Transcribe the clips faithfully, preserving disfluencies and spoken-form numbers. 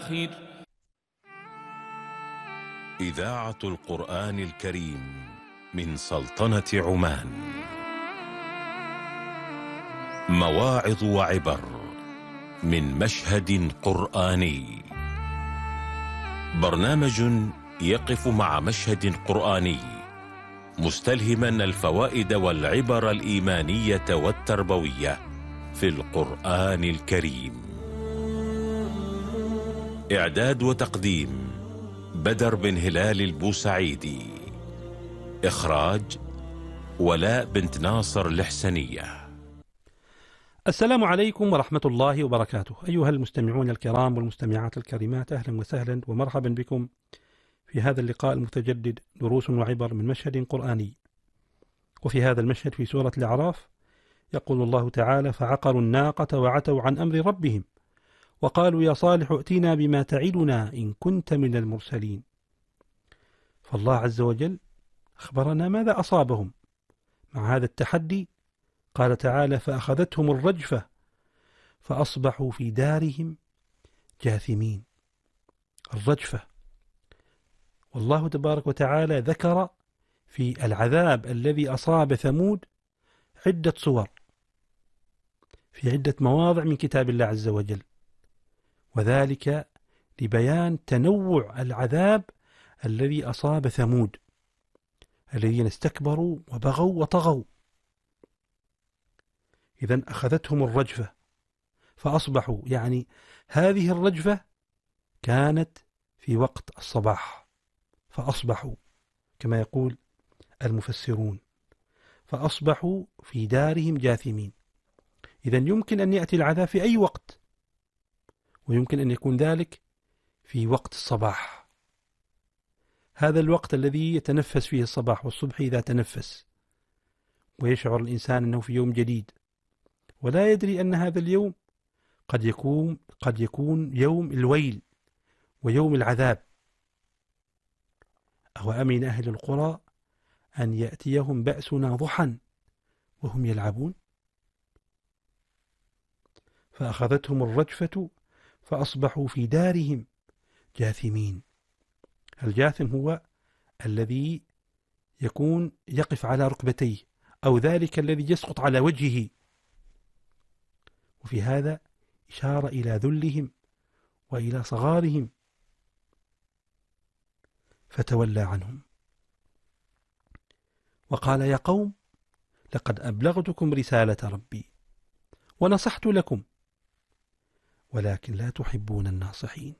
الآخر. إذاعة القرآن الكريم من سلطنة عمان. مواعظ وعبر من مشهد قرآني. برنامج يقف مع مشهد قرآني مستلهما الفوائد والعبر الإيمانية والتربوية في القرآن الكريم. إعداد وتقديم بدر بن هلال البوسعيدي. إخراج ولاء بنت ناصر الحسنية. السلام عليكم ورحمة الله وبركاته. أيها المستمعون الكرام والمستمعات الكريمات، أهلا وسهلا ومرحبا بكم في هذا اللقاء المتجدد، دروس وعبر من مشهد قرآني. وفي هذا المشهد في سورة الأعراف يقول الله تعالى: فعقروا الناقة وعتوا عن أمر ربهم وقالوا يا صالح ائتنا بما تعدنا إن كنت من المرسلين. فالله عز وجل أخبرنا ماذا أصابهم مع هذا التحدي. قال تعالى: فأخذتهم الرجفة فأصبحوا في دارهم جاثمين. الرجفة، والله تبارك وتعالى ذكر في العذاب الذي أصاب ثمود عدة صور في عدة مواضع من كتاب الله عز وجل، وذلك لبيان تنوع العذاب الذي أصاب ثمود الذين استكبروا وبغوا وطغوا. إذن أخذتهم الرجفة فأصبحوا، يعني هذه الرجفة كانت في وقت الصباح، فأصبحوا كما يقول المفسرون فأصبحوا في دارهم جاثمين. إذن يمكن أن يأتي العذاب في أي وقت، ويمكن أن يكون ذلك في وقت الصباح، هذا الوقت الذي يتنفس فيه الصباح، والصبح إذا تنفس ويشعر الإنسان أنه في يوم جديد، ولا يدري أن هذا اليوم قد يكون قد يكون يوم الويل ويوم العذاب. أو أمن أهل القرى أن يأتيهم بأسنا ضحى وهم يلعبون. فأخذتهم الرجفة فأصبحوا في دارهم جاثمين. الجاثم هو الذي يكون يقف على ركبتيه، أو ذلك الذي يسقط على وجهه، وفي هذا إشارة إلى ذلهم وإلى صغارهم. فتولى عنهم وقال يا قوم لقد أبلغتكم رسالة ربي ونصحت لكم ولكن لا تحبون الناصحين.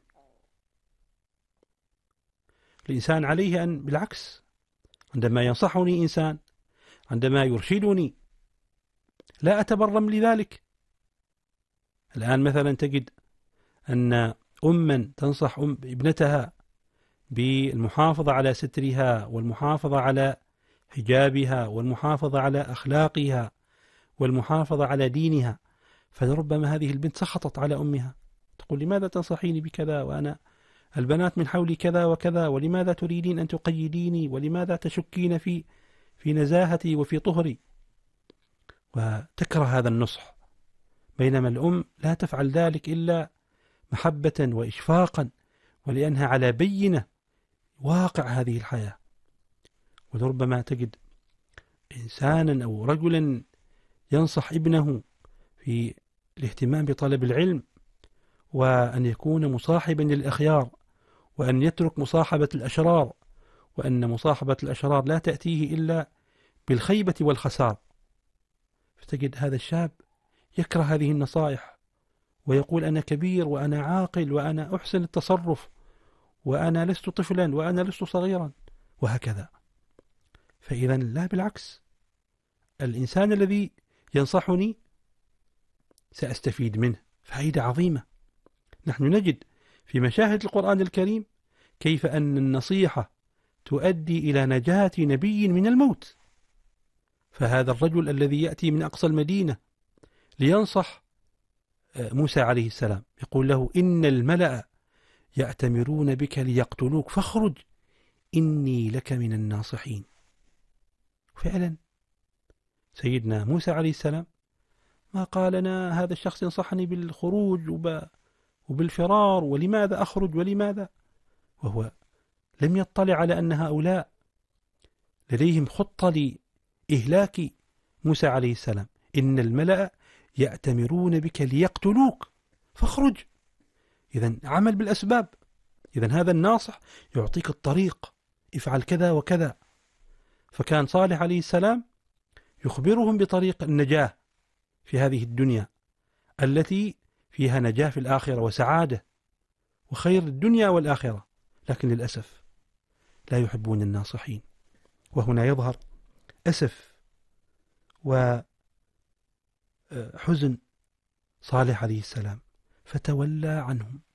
الإنسان عليه أن بالعكس، عندما ينصحني إنسان، عندما يرشدني، لا أتبرم لذلك. الآن مثلا تجد أن أما تنصح أم ابنتها بالمحافظة على سترها والمحافظة على حجابها والمحافظة على أخلاقها والمحافظة على دينها، فلربما هذه البنت سخطت على أمها، تقول لماذا تنصحيني بكذا وأنا البنات من حولي كذا وكذا، ولماذا تريدين أن تقيديني، ولماذا تشكين في في نزاهتي وفي طهري، وتكره هذا النصح. بينما الأم لا تفعل ذلك إلا محبة وإشفاقا، ولأنها على بينة واقع هذه الحياة. ولربما تجد إنسانا أو رجلا ينصح ابنه في الاهتمام بطلب العلم، وأن يكون مصاحبا للأخيار، وأن يترك مصاحبة الأشرار، وأن مصاحبة الأشرار لا تأتيه إلا بالخيبة والخسار. فتجد هذا الشاب يكره هذه النصائح ويقول أنا كبير وأنا عاقل وأنا أحسن التصرف وأنا لست طفلا وأنا لست صغيرا وهكذا. فإذا لا، بالعكس، الإنسان الذي ينصحني سأستفيد منه فائدة عظيمة. نحن نجد في مشاهد القرآن الكريم كيف أن النصيحة تؤدي إلى نجاة نبي من الموت. فهذا الرجل الذي يأتي من أقصى المدينة لينصح موسى عليه السلام يقول له إن الملأ يأتمرون بك ليقتلوك فاخرج إني لك من الناصحين. فعلا سيدنا موسى عليه السلام ما قال أنا هذا الشخص ينصحني بالخروج وب... وبالفرار، ولماذا أخرج ولماذا، وهو لم يطلع على أن هؤلاء لديهم خطة لإهلاك موسى عليه السلام. إن الملأ يأتمرون بك ليقتلوك فاخرج. إذن عمل بالأسباب. إذن هذا الناصح يعطيك الطريق، افعل كذا وكذا. فكان صالح عليه السلام يخبرهم بطريق النجاة في هذه الدنيا التي فيها نجاة في الآخرة وسعادة وخير الدنيا والآخرة، لكن للأسف لا يحبون الناصحين. وهنا يظهر أسف وحزن صالح عليه السلام، فتولى عنهم